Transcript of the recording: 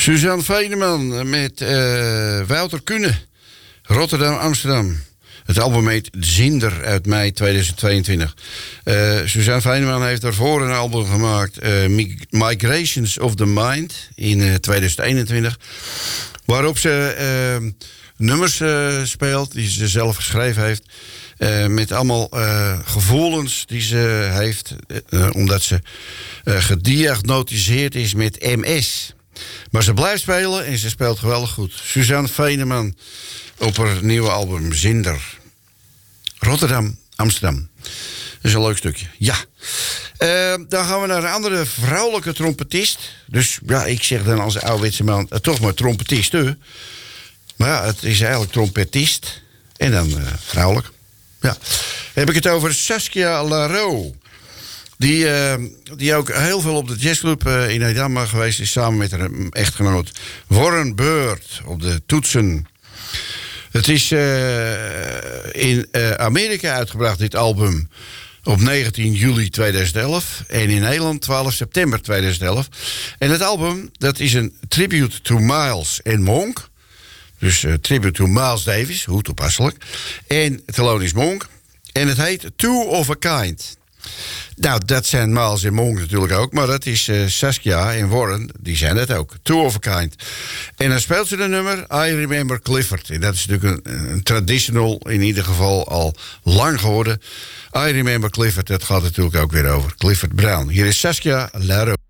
Suzanne Veneman met Wouter Kuhne, Rotterdam, Amsterdam. Het album heet Zinder uit mei 2022. Suzanne Veneman heeft daarvoor een album gemaakt, Migrations of the Mind, in 2021. Waarop ze nummers speelt die ze zelf geschreven heeft. Met allemaal gevoelens die ze heeft, omdat ze gediagnosticeerd is met MS. Maar ze blijft spelen en ze speelt geweldig goed. Suzanne Veneman op haar nieuwe album Zinder. Rotterdam, Amsterdam. Dat is een leuk stukje. Ja. Dan gaan we naar een andere vrouwelijke trompetist. Dus ja, ik zeg dan als ouderwetse man toch maar trompetist. Maar ja, het is eigenlijk trompetist. En dan vrouwelijk. Ja. Dan heb ik het over Saskia Larreau. Die ook heel veel op de jazzclub in Edam geweest is, samen met haar echtgenoot Warren Bird op de toetsen. Het is in Amerika uitgebracht, dit album, op 19 juli 2011. En in Nederland 12 september 2011. En het album, dat is een tribute to Miles en Monk. Dus tribute to Miles Davis, hoe toepasselijk. En Thelonious Monk. En het heet Two of a Kind. Nou, dat zijn Miles en Monk natuurlijk ook. Maar dat is Saskia en Warren, die zijn het ook. Two of a Kind. En dan speelt ze de nummer I Remember Clifford. En dat is natuurlijk een traditional, in ieder geval al lang geworden. I Remember Clifford, dat gaat natuurlijk ook weer over Clifford Brown. Hier is Saskia Larreau.